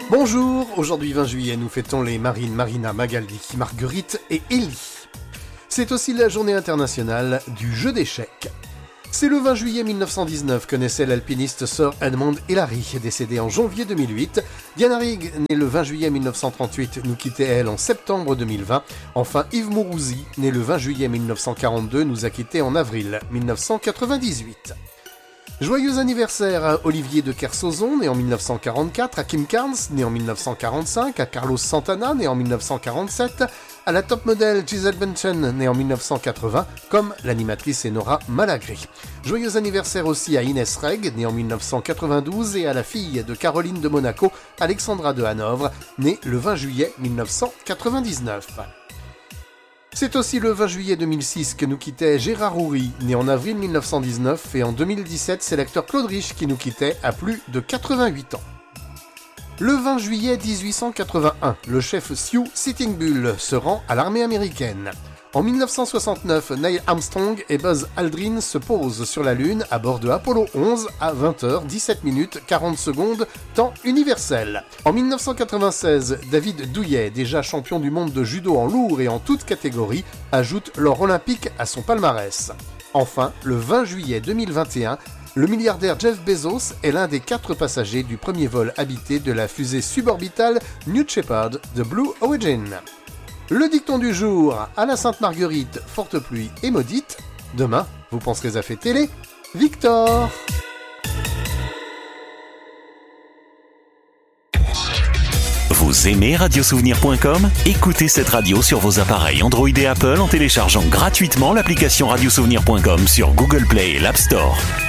Bonjour, aujourd'hui 20 juillet, nous fêtons les Marine, Marina, Magali, Marguerite et Ellie. C'est aussi la journée internationale du jeu d'échecs. C'est le 20 juillet 1919 que naissait l'alpiniste Sir Edmund Hillary, décédé en janvier 2008. Diana Rigg, née le 20 juillet 1938, nous quittait elle en septembre 2020. Enfin, Yves Mourouzi, né le 20 juillet 1942, nous a quittés en avril 1998. Joyeux anniversaire à Olivier de Kersauzon, né en 1944, à Kim Carnes, né en 1945, à Carlos Santana, né en 1947, à la top modèle Gisele Bündchen, née en 1980, comme l'animatrice Enora Malagri. Joyeux anniversaire aussi à Inès Reg, née en 1992, et à la fille de Caroline de Monaco, Alexandra de Hanovre, née le 20 juillet 1999. C'est aussi le 20 juillet 2006 que nous quittait Gérard Houry, né en avril 1919, et en 2017, c'est l'acteur Claude Rich qui nous quittait à plus de 88 ans. Le 20 juillet 1881, le chef Sioux Sitting Bull se rend à l'armée américaine. En 1969, Neil Armstrong et Buzz Aldrin se posent sur la Lune à bord de Apollo 11 à 20h, 17 minutes, 40 secondes, temps universel. En 1996, David Douillet, déjà champion du monde de judo en lourd et en toutes catégories, ajoute l'or olympique à son palmarès. Enfin, le 20 juillet 2021, le milliardaire Jeff Bezos est l'un des 4 passagers du premier vol habité de la fusée suborbitale New Shepard de Blue Origin. Le dicton du jour, à la Sainte-Marguerite, forte pluie et maudite. Demain, vous penserez à fêter les Victor. Vous aimez radiosouvenir.com ? Écoutez cette radio sur vos appareils Android et Apple en téléchargeant gratuitement l'application radiosouvenir.com sur Google Play et l'App Store.